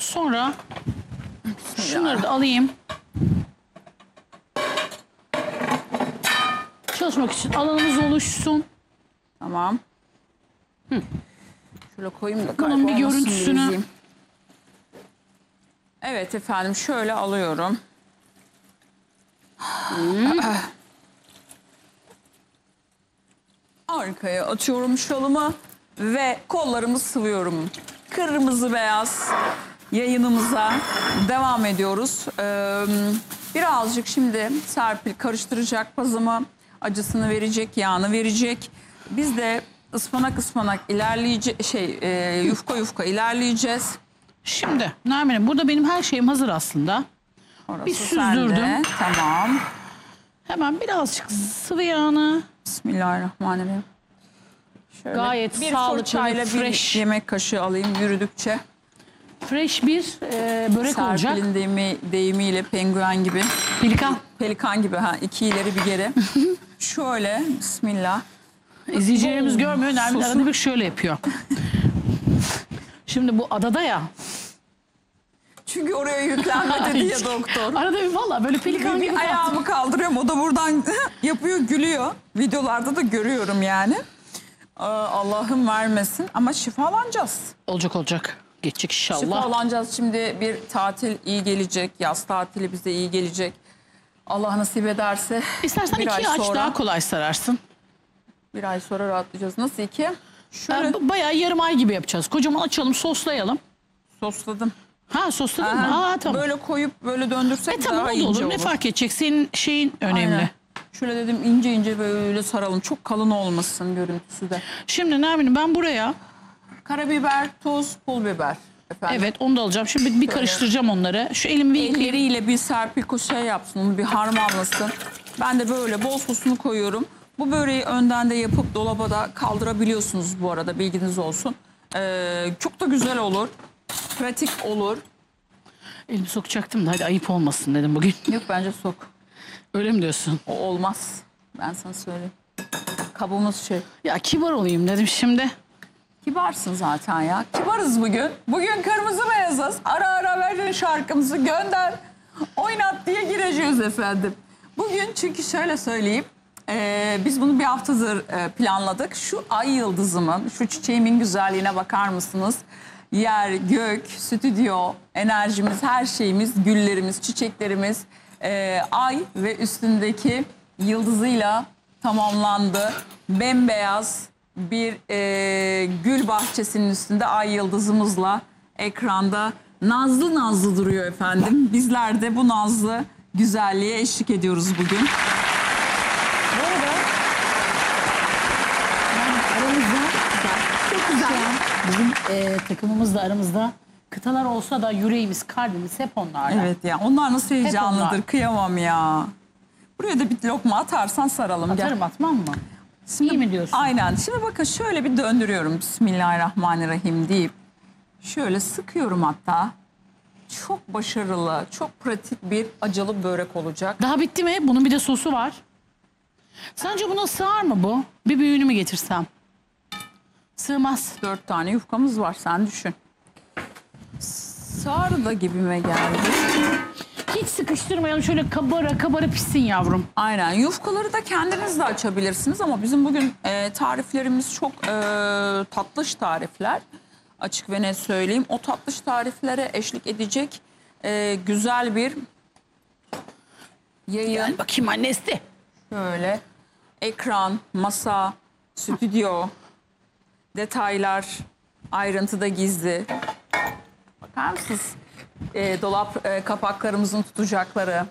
Sonra şunları da alayım. Çalışmak için alanımız oluşsun. Tamam. Şöyle koyayım da Bunun bir kaybolmasın görüntüsünü. diyeyim. Evet efendim, şöyle alıyorum. Arkaya atıyorum şalımı ve kollarımı sıvıyorum. Kırmızı beyaz yayınımıza devam ediyoruz. Birazcık şimdi Serpil karıştıracak pazımı, acısını verecek, yağını verecek. Biz de ıspanak ıspanak yufka yufka ilerleyeceğiz. Şimdi Nermin'im, burada benim her şeyim hazır aslında. Orası Bir sende. süzdürdüm. Tamam. Hemen birazcık sıvı yağını. Bismillahirrahmanirrahim. Şöyle Gayet bir sağlıklı, fırçayla fresh. bir yemek kaşığı alayım yürüdükçe. Fresh bir börek olacak. Serpil'in deyimiyle penguen gibi. Pelikan. Pelikan gibi, iki ileri bir geri. Şöyle bismillah. İzleyicilerimiz görmüyor. Nermin Sosu. arada bir şöyle yapıyor. Şimdi bu adada ya. Çünkü oraya yüklenme dedi ya doktor. Arada bir valla böyle pelikan gibi. Bir ayağımı kaldırıyorum, o da buradan yapıyor, gülüyor. Videolarda da görüyorum yani. Allah'ım vermesin ama şifalanacağız. Olacak. Geçecek inşallah. Şifalanacağız. Şimdi bir tatil iyi gelecek. Yaz tatili bize iyi gelecek. Allah nasip ederse. İstersen bir ay ikiye aç, sonra- daha kolay sararsın. Bir ay sonra rahatlayacağız. Nasıl iki? Şöyle Bayağı yarım ay gibi yapacağız. Kocaman açalım, soslayalım. sosladım. Ha, sosladın mı? Aha, Ha, tamam. Böyle koyup böyle döndürsek Tamam, daha o da ince olur. olur. Ne fark edecek? Senin şeyin önemli. Aynen. Şöyle dedim, ince ince böyle saralım. Çok kalın olmasın görüntüsü de. Şimdi Nermin'im, ben buraya Karabiber, tuz, pul biber. Efendim. evet onu da alacağım. Şimdi bir karıştıracağım onları. Şu elimi bir yıkayayım. Elleriyle bir Serpil şey yapsın, onu bir harmanlasın. Ben de böyle bol sosunu koyuyorum. Bu böreği önden de yapıp dolaba da kaldırabiliyorsunuz bu arada, bilginiz olsun. Çok da güzel olur. Pratik olur. Elimi sokacaktım da hadi ayıp olmasın dedim bugün. Yok, bence sok. Öyle mi diyorsun? O olmaz. Ben sana söyleyeyim. Kabımız şey. Ya kibar olayım dedim şimdi. Kibarsın zaten ya. Kibarız bugün. Bugün kırmızı beyazız. Ara ara verin şarkımızı, gönder. Oynat diye gireceğiz efendim. Bugün çünkü şöyle söyleyeyim. Biz bunu bir haftadır planladık. Şu ay yıldızımın, şu çiçeğimin güzelliğine bakar mısınız? Yer, gök, stüdyo, enerjimiz, her şeyimiz, güllerimiz, çiçeklerimiz ay ve üstündeki yıldızıyla tamamlandı. Bembeyaz bir gül bahçesinin üstünde ay yıldızımızla ekranda nazlı nazlı duruyor efendim. Bizler de bu nazlı güzelliğe eşlik ediyoruz bugün. Bu arada Aramızda çok güzel. Bizim takımımızla aramızda kıtalar olsa da yüreğimiz, kalbimiz hep onlarla. evet ya, onlar nasıl heyecanlıdır, onlar. kıyamam ya. Buraya da bir lokma atarsan saralım. Gel. Atarım, atmam mı? Şimdi, İyi mi diyorsun? Aynen. Şimdi bakın şöyle bir döndürüyorum. Bismillahirrahmanirrahim deyip şöyle sıkıyorum hatta. Çok başarılı, çok pratik bir acılı börek olacak. Daha bitti mi? Bunun bir de sosu var. Sence buna sığar mı bu? Bir büyüğünü mü getirsem? Sığmaz. 4 tane yufkamız var, sen düşün. Sağır da gibime geldi. Hiç sıkıştırmayalım, şöyle kabara kabara pişsin yavrum. Aynen. Yufkaları da kendiniz de açabilirsiniz ama bizim bugün tariflerimiz çok tatlış tarifler. Açık ve net söyleyeyim. O tatlış tariflere eşlik edecek güzel bir yayın. Gel bakayım annesi. Şöyle ekran, masa, stüdyo, detaylar, ayrıntıda gizli. Bakar mısınız? Dolap kapaklarımızın tutacakları.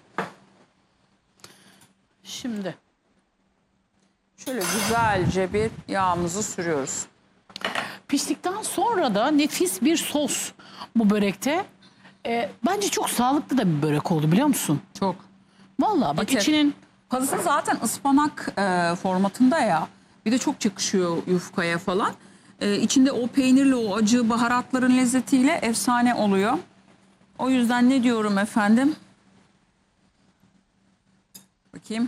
Şimdi Şöyle güzelce bir yağımızı sürüyoruz. piştikten sonra da nefis bir sos bu börekte. Bence çok sağlıklı da bir börek oldu, biliyor musun? Çok. Vallahi bak Yeter. içinin Pazı zaten ıspanak formatında ya. Bir de çok yakışıyor yufkaya falan. İçinde o peynirli, o acı baharatların lezzetiyle efsane oluyor. O yüzden ne diyorum efendim? Bakayım.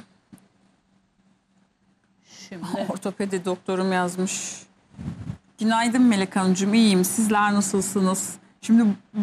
şimdi Ortopedi doktorum yazmış. Günaydın Melek Hanımcığım, iyiyim. Sizler nasılsınız? Şimdi